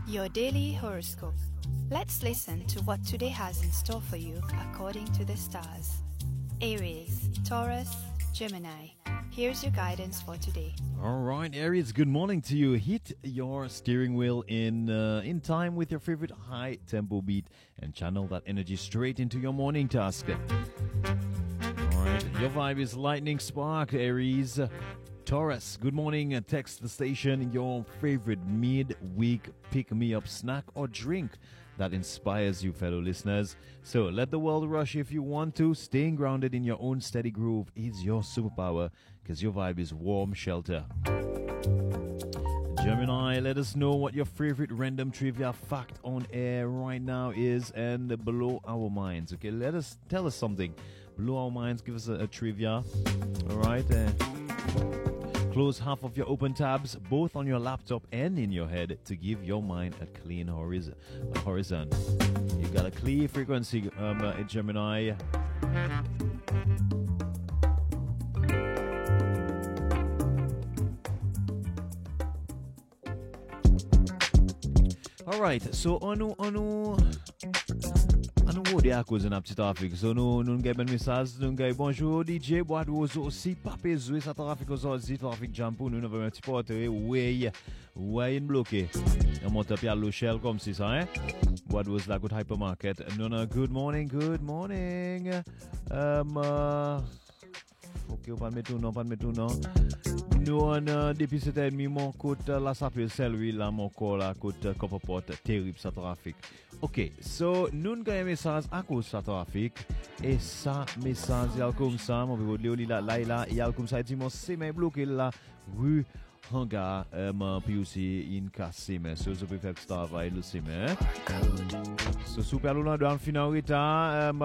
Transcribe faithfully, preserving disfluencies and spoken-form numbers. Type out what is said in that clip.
Your daily horoscope. Let's listen to what today has in store for you according to the stars. Aries, Taurus, Gemini. Here's your guidance for today. All right, Aries, good morning to you. Hit your steering wheel in uh, in time with your favorite high tempo beat and channel that energy straight into your morning task. All right, your vibe is lightning spark, Aries. Taurus, good morning. Uh, text the station your favorite mid-week pick-me-up snack or drink that inspires you, fellow listeners. So let the world rush if you want to. Staying grounded in your own steady groove is your superpower because your vibe is warm shelter. Gemini, let us know what your favorite random trivia fact on air right now is and below our minds. Okay, let us tell us something. Below our minds, give us a, a trivia. All right. Uh, Close half of your open tabs, both on your laptop and in your head, to give your mind a clean horizon. A horizon. You got a clear frequency, um, uh, Gemini. All right. So, anu anu. Anu wodi a cause un petit trafic. So nous nous gagne un message, nous gagne bonjour D J bois d'oiseau aussi pas pézoué ça trafic aujourd'hui trafic jam pour nous nous un petit porte ouais ouais bloqué. On monte à l'Ochelle comme si ça hein. What was la good hypermarket? No no good morning, good morning. Um uh, OK, pas mettre non, pas mettre non. Nous on depuis sept heures trente mon côte la s'appelle celle là mon corps la côte Copperpot terrible ça trafic. OK, so nous avons un message à cause de ce trafic et ça message il y a comme ça mon bureau de là là là il y a comme ça dit mon c'est mais bloqué là rue Hangar um, puis aussi in cassé mais so je peux faire travail le c'est mais so super loin dans le final retard